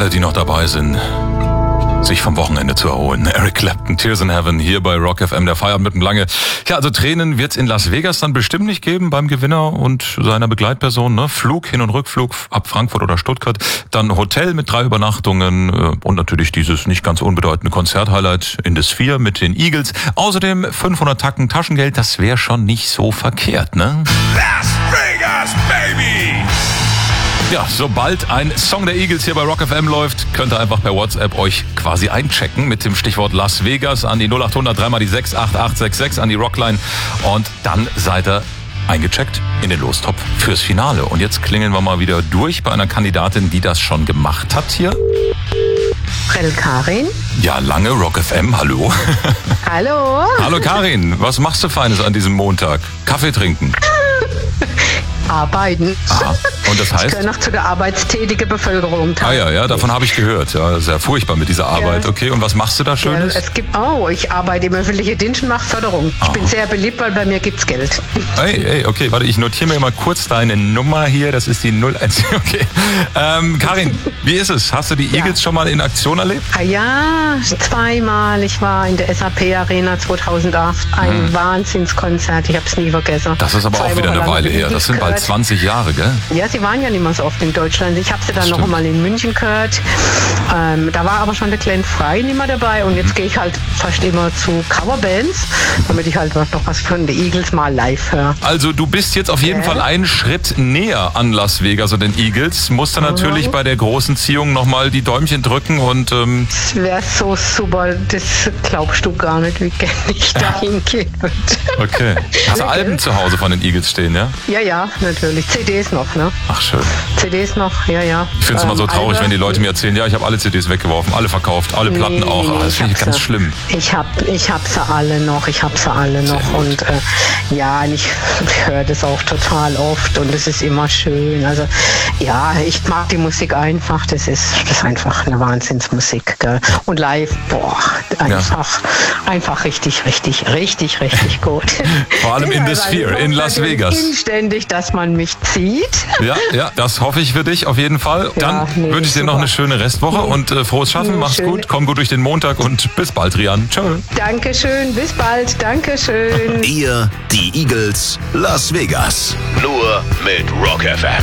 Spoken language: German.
alle, die noch dabei sind, sich vom Wochenende zu erholen. Eric Clapton, Tears in Heaven, hier bei Rock FM, der Feierabend mit dem Lange. Ja, also Tränen wird's in Las Vegas dann bestimmt nicht geben beim Gewinner und seiner Begleitperson. Ne? Flug, Hin- und Rückflug ab Frankfurt oder Stuttgart. Dann Hotel mit 3 Übernachtungen und natürlich dieses nicht ganz unbedeutende Konzerthighlight in The Sphere mit den Eagles. Außerdem 500 Tacken Taschengeld, das wäre schon nicht so verkehrt, ne? Las Vegas, baby! Ja, sobald ein Song der Eagles hier bei Rock FM läuft, könnt ihr einfach per WhatsApp euch quasi einchecken mit dem Stichwort Las Vegas an die 0800 3 mal die 68866 an die Rockline und dann seid ihr eingecheckt in den Lostopf fürs Finale. Und jetzt klingeln wir mal wieder durch bei einer Kandidatin, die das schon gemacht hat hier. Karin. Ja, Lange, Rock FM, hallo. Hallo. Hallo Karin, was machst du Feines an diesem Montag? Kaffee trinken? Arbeiten. Aha. Und das heißt? Ich gehöre noch zu der arbeitstätigen Bevölkerung. Ja, davon habe ich gehört. Ja, sehr furchtbar mit dieser Arbeit. Ja. Okay, und was machst du da Schönes? Ja, ich arbeite im öffentlichen Dienst und mache Förderung. Ich bin sehr beliebt, weil bei mir gibt's Geld. Hey, okay, warte, ich notiere mir mal kurz deine Nummer hier. Das ist die 01. Okay. Karin, wie ist es? Hast du die Eagles schon mal in Aktion erlebt? Ja, 2-mal. Ich war in der SAP Arena 2008. Ein Wahnsinnskonzert. Ich habe es nie vergessen. Das ist aber auch wieder eine Weile her. Das sind bald 20 Jahre, gell? Ja, sie waren ja nicht mehr so oft in Deutschland. Ich habe sie dann noch einmal in München gehört. Da war aber schon der Glenn Frey nicht mehr dabei. Und jetzt gehe ich halt fast immer zu Coverbands, damit ich halt noch was von den Eagles mal live höre. Also du bist jetzt auf jeden Fall einen Schritt näher an Las Vegas und den Eagles. Musst du natürlich bei der großen Ziehung nochmal die Däumchen drücken und... Das wäre so super. Das glaubst du gar nicht, wie gerne ich da hingehen würde. Okay. Hast du Alben zu Hause von den Eagles stehen, ja? Ja, natürlich. CDs noch, ne? Ach, schön. CDs noch, ja. Ich finde es immer so traurig, wenn die Leute mir erzählen, ja, ich habe alle CDs weggeworfen, alle verkauft, alle Platten auch. Das finde ich ganz schlimm. Ich hab sie alle noch. Und ich höre das auch total oft und es ist immer schön. Also ja, ich mag die Musik einfach. Das ist einfach eine Wahnsinnsmusik. Gell? Und live, einfach richtig gut. Vor allem in The Sphere, in Las Vegas. Inständig, dass man mich zieht. Ja, das hoffe ich für dich auf jeden Fall. Dann wünsche ich dir noch eine schöne Restwoche und frohes Schaffen. Mach's gut, komm gut durch den Montag und bis bald, Rian. Tschö. Dankeschön, bis bald. Dankeschön. Ihr, die Eagles, Las Vegas. Nur mit Rock FM.